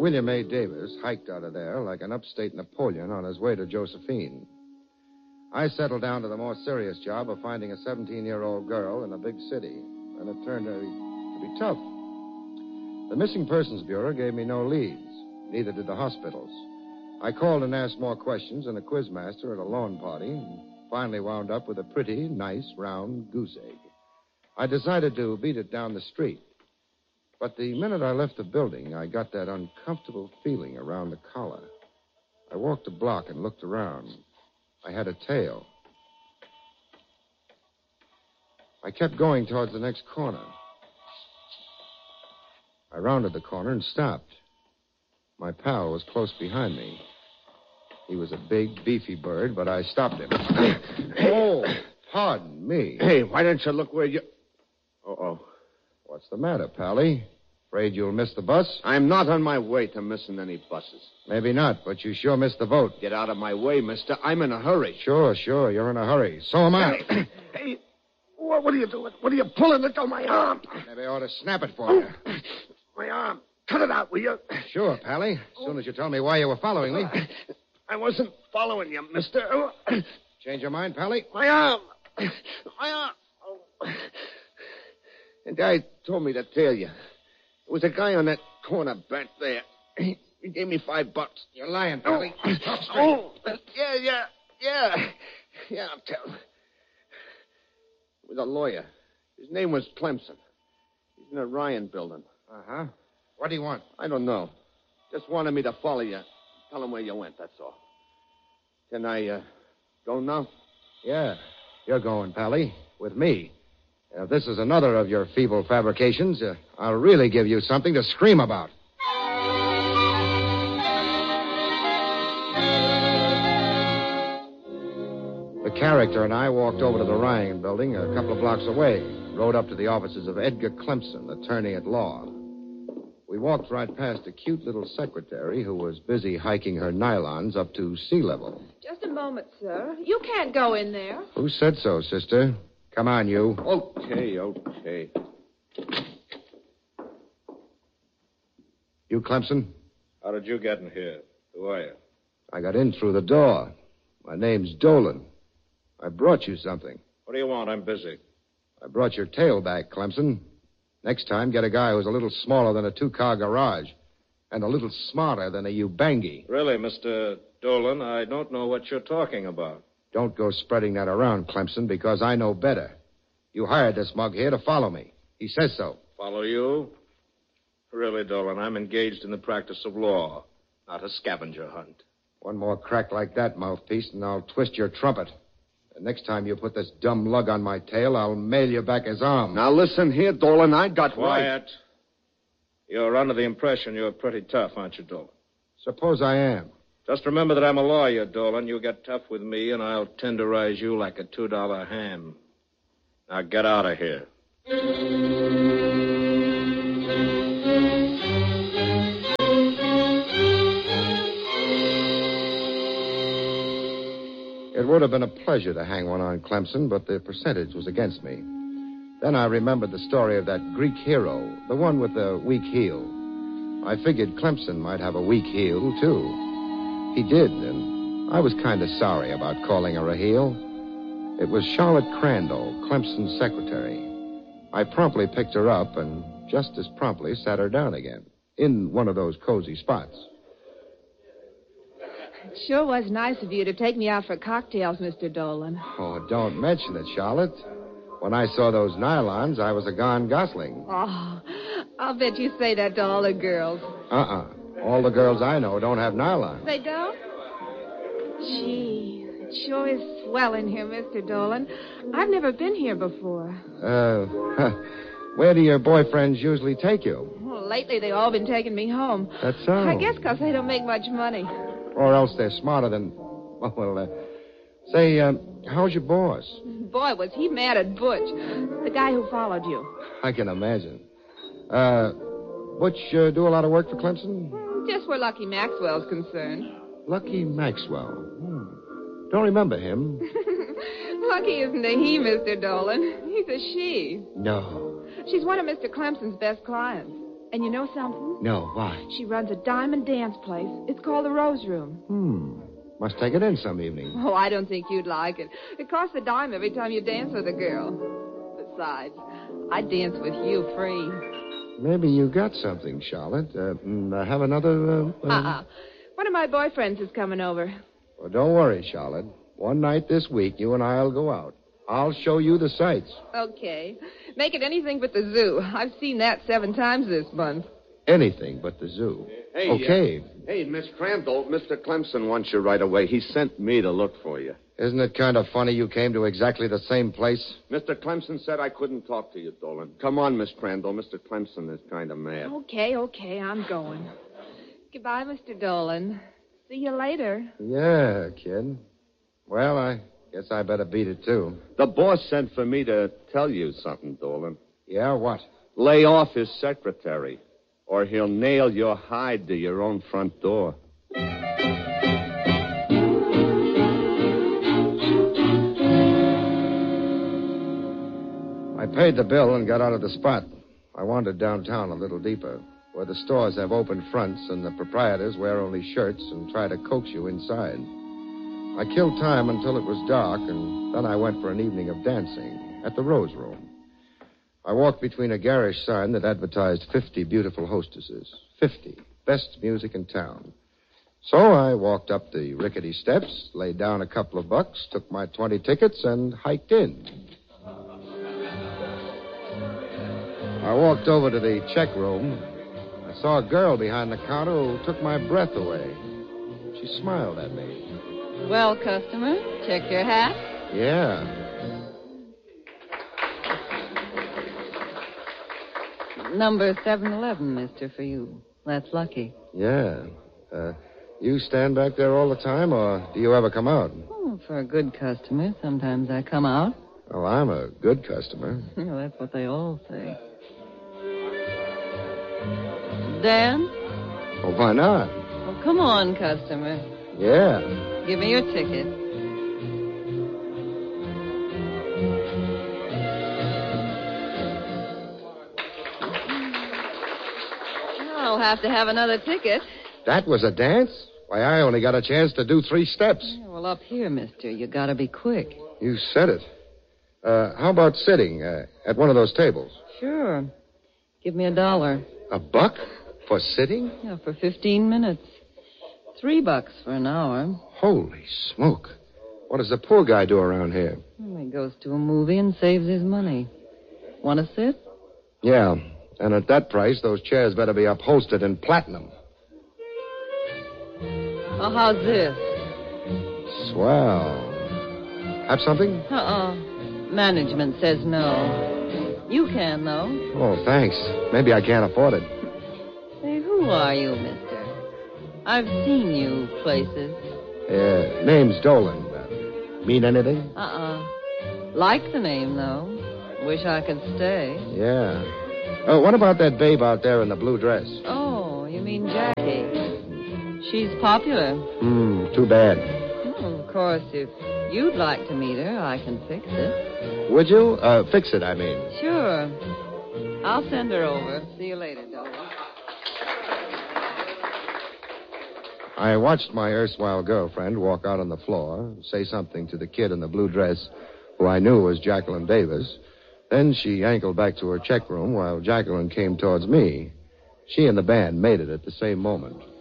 William A. Davis hiked out of there like an upstate Napoleon on his way to Josephine. I settled down to the more serious job of finding a 17-year-old girl in a big city, and it turned out to be tough. The Missing Persons Bureau gave me no leads. Neither did the hospitals. I called and asked more questions than a quizmaster at a lawn party, and finally wound up with a pretty, nice, round goose egg. I decided to beat it down the street. But the minute I left the building, I got that uncomfortable feeling around the collar. I walked a block and looked around. I had a tail. I kept going towards the next corner. I rounded the corner and stopped. My pal was close behind me. He was a big, beefy bird, but I stopped him. Oh, pardon me. Hey, why don't you look where you... Uh-oh. What's the matter, Pally? Afraid you'll miss the bus? I'm not on my way to missing any buses. Maybe not, but you sure missed the boat. Get out of my way, mister. I'm in a hurry. Sure. You're in a hurry. So am I. Hey, what are you doing? What are you pulling it on my arm? Maybe I ought to snap it for you. My arm. Cut it out, will you? Sure, Pally. As soon as you tell me why you were following me. I wasn't following you, mister. Change your mind, Pally? My arm. My arm. Oh. The guy told me to tell you. There was a guy on that corner back there. He gave me $5. You're lying, Pally. Oh, yeah. Yeah, I'll tell. It was a lawyer. His name was Clemson. He's in the Ryan building. Uh-huh. What do you want? I don't know. Just wanted me to follow you. Tell him where you went, that's all. Can I, go now? Yeah, you're going, Pally, with me. If this is another of your feeble fabrications, I'll really give you something to scream about. The character and I walked over to the Ryan building a couple of blocks away, rode up to the offices of Edgar Clemson, attorney at law. We walked right past a cute little secretary who was busy hiking her nylons up to sea level. Just a moment, sir. You can't go in there. Who said so, sister? Come on, you. Okay. You, Clemson? How did you get in here? Who are you? I got in through the door. My name's Dolan. I brought you something. What do you want? I'm busy. I brought your tail back, Clemson. Next time, get a guy who's a little smaller than a two-car garage and a little smarter than a Ubangi. Really, Mr. Dolan, I don't know what you're talking about. Don't go spreading that around, Clemson, because I know better. You hired this mug here to follow me. He says so. Follow you? Really, Dolan, I'm engaged in the practice of law, not a scavenger hunt. One more crack like that, mouthpiece, and I'll twist your trumpet. The next time you put this dumb lug on my tail, I'll mail you back his arm. Now, listen here, Dolan. I got Quiet. You're under the impression you're pretty tough, aren't you, Dolan? Suppose I am. Just remember that I'm a lawyer, Dolan. You get tough with me, and I'll tenderize you like a $2 ham. Now, get out of here. It would have been a pleasure to hang one on Clemson, but the percentage was against me. Then I remembered the story of that Greek hero, the one with the weak heel. I figured Clemson might have a weak heel, too. He did, and I was kind of sorry about calling her a heel. It was Charlotte Crandall, Clemson's secretary. I promptly picked her up and just as promptly sat her down again, in one of those cozy spots. It sure was nice of you to take me out for cocktails, Mr. Dolan. Oh, don't mention it, Charlotte. When I saw those nylons, I was a gone gosling. Oh, I'll bet you say that to all the girls. All the girls I know don't have nylons. They don't? Gee, it sure is swell in here, Mr. Dolan. I've never been here before. Where do your boyfriends usually take you? Well, lately they've all been taking me home. That's so. I guess because they don't make much money. Or else they're smarter than... Say, how's your boss? Boy, was he mad at Butch, the guy who followed you. I can imagine. Butch do a lot of work for Clemson? Just where Lucky Maxwell's concerned. Lucky Maxwell. Don't remember him. Lucky isn't a he, Mr. Dolan. He's a she. No. She's one of Mr. Clemson's best clients. And you know something? No, why? She runs a diamond dance place. It's called the Rose Room. Must take it in some evening. Oh, I don't think you'd like it. It costs a dime every time you dance with a girl. Besides, I'd dance with you free. Maybe you got something, Charlotte. Have another... One of my boyfriends is coming over. Well, don't worry, Charlotte. One night this week, you and I'll go out. I'll show you the sights. Okay. Make it anything but the zoo. I've seen that 7 times this month. Anything but the zoo. Hey, okay. Hey, Miss Crandall, Mr. Clemson wants you right away. He sent me to look for you. Isn't it kind of funny you came to exactly the same place? Mr. Clemson said I couldn't talk to you, Dolan. Come on, Miss Crandall. Mr. Clemson is kind of mad. Okay, I'm going. Goodbye, Mr. Dolan. See you later. Yeah, kid. Well, I guess I better beat it, too. The boss sent for me to tell you something, Dolan. Yeah, what? Lay off his secretary, or he'll nail your hide to your own front door. I paid the bill and got out of the spot. I wandered downtown a little deeper, where the stores have open fronts and the proprietors wear only shirts and try to coax you inside. I killed time until it was dark, and then I went for an evening of dancing at the Rose Room. I walked between a garish sign that advertised 50 beautiful hostesses. 50. Best music in town. So I walked up the rickety steps, laid down a couple of bucks, took my 20 tickets, and hiked in. I walked over to the check room. I saw a girl behind the counter who took my breath away. She smiled at me. Well, customer, check your hat. Yeah. Number 711, mister, for you. That's lucky. Yeah. You stand back there all the time, or do you ever come out? Oh, for a good customer, sometimes I come out. Oh, I'm a good customer. Well, that's what they all say. Dan? Oh, why not? Oh, come on, customer. Yeah. Give me your ticket. I'll have to have another ticket. That was a dance? Why, I only got a chance to do 3 steps. Yeah, well, up here, mister, you gotta be quick. You said it. How about sitting at one of those tables? Sure. Give me $1. $1 for sitting? Yeah, for 15 minutes. $3 for an hour. Holy smoke. What does the poor guy do around here? Well, he goes to a movie and saves his money. Want to sit? Yeah, and at that price, those chairs better be upholstered in platinum. Oh, how's this? Swell. Have something? Management says no. You can, though. Oh, thanks. Maybe I can't afford it. Say, who are you, mister? I've seen you places. Name's Dolan. Mean anything? Like the name, though. Wish I could stay. Yeah. What about that babe out there in the blue dress? Oh, you mean Jackie. She's popular. Too bad. Oh, of course, if you'd like to meet her, I can fix it. Would you? Fix it, I mean. Sure. I'll send her over. See you later, Dolan. I watched my erstwhile girlfriend walk out on the floor, say something to the kid in the blue dress, who I knew was Jacqueline Davis. Then she ankled back to her check room while Jacqueline came towards me. She and the band made it at the same moment.